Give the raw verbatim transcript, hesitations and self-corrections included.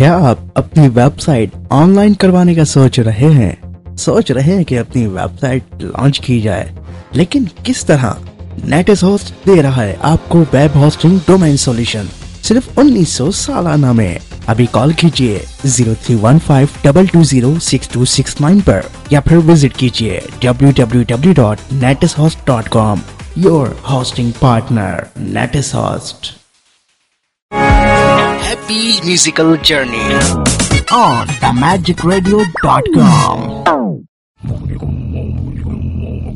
क्या आप अपनी वेबसाइट ऑनलाइन करवाने का सोच रहे हैं सोच रहे हैं कि अपनी वेबसाइट लॉन्च की जाए, लेकिन किस तरह? नेटिस होस्ट दे रहा है आपको वेब होस्टिंग डोमेन सॉल्यूशन सिर्फ उन्नीस सौ सालाना में। अभी कॉल कीजिए zero three one five to to zero six to six nine पर या फिर विजिट कीजिए W W W dot नेटिस host dot com. Your hosting partner नेटिस host. Happy musical journey on the magic radio dot com.